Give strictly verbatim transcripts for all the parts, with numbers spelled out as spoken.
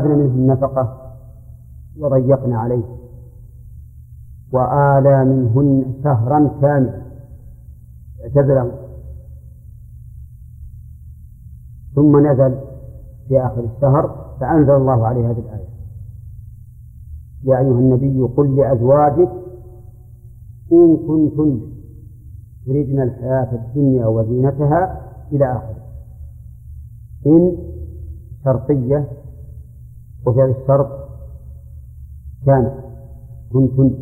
منه النفقة وضيقن عليه وآلى منهن شهرا كاملا اعتذرا، ثم نزل في آخر الشهر فأنزل الله عليه هذه الآية: يا أيها النبي قل لأزواجك إن كنتن تريدن الحياة الدنيا وزينتها إلى آخره. إن شرطية وفعل الشرط كان كنتن،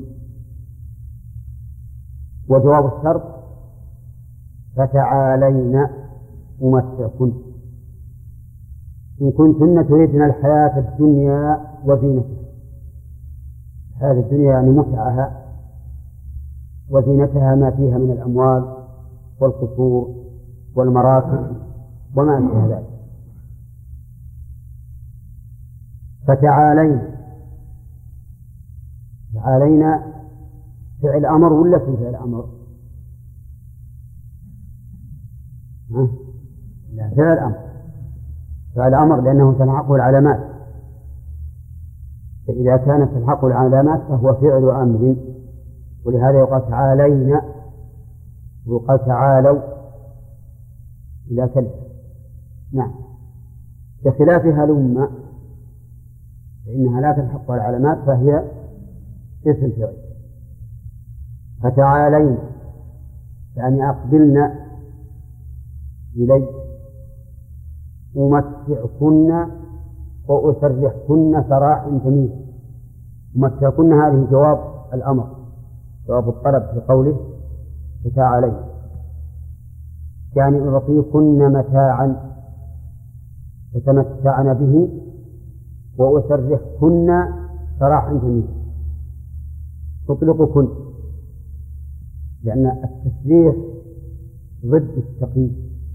وجواب الشرط فتعالين أمتعكن إن كنتن تريدن الحياة الدنيا وزينتها. الحياة الدنيا يعني متعها وزينتها ما فيها من الأموال والقصور والمراكب وما أشبه ذلك. فتعالين، تعالينا فعل أمر ولا في فعل أمر؟ ها؟ لا، فعل أمر، فعل أمر لأنه تلحقه العلامات، فإذا كانت تلحقه العلامات فهو فعل أمر، ولهذا يقال تعالينا ويقال تعالوا إلى كلمة. نعم، بخلاف هلم فإنها لا تلحقها العلامات فهي اسم فعل. فتعالين يعني أقبلنا إلي أمتعكن وأسرحكن سراحا جميلا. أمتعكن هذه جواب الأمر، جواب الطلب في قوله فتعالين، يعني أعطيكن متاعا تتمتعن به وأسرحكن سراحا جميلا. تطلقكن لأن التسريح ضد التقييد،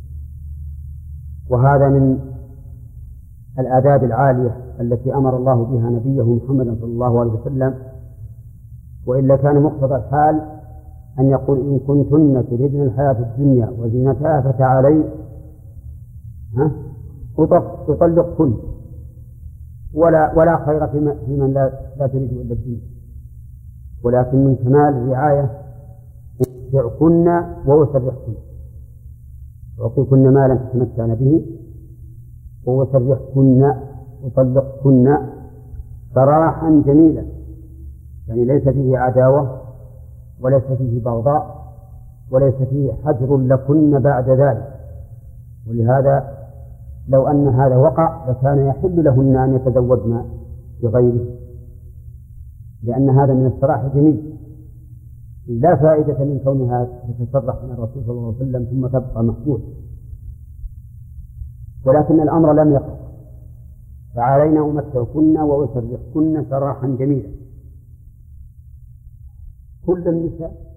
وهذا من الآداب العالية التي أمر الله بها نبيه محمد صلى الله عليه وسلم، وإلا كان مقتضى الحال أن يقول إن كنتن تريدن الحياة الدنيا وزينتها فتعالي أطلقكن، ولا ولا خير في من لا, لا تريد إلا الدنيا، ولكن من كمال الرعاية أمتعكن وأسرحكن، أعطيكن مالا تتمتعن به وأسرحكن أطلقكن سراحا جميلا، يعني ليس فيه عداوة وليس فيه بغضاء وليس فيه حجر لكن بعد ذلك. ولهذا لو أن هذا وقع لكان يحل لهن أن يتزوجن بغيره، لأن هذا من السراح جميل، لا فائدة من كونها تتصرح من الرسول صلى الله عليه وسلم ثم تبقى محبوس. ولكن الأمر لم يقع، فعلينا أمتعكن وأسرحكن سراحا جميلا. كل النساء